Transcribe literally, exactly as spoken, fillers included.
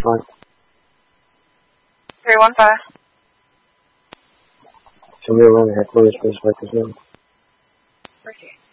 five. three one five. Show me around the headquarters, please, right this minute. Okay.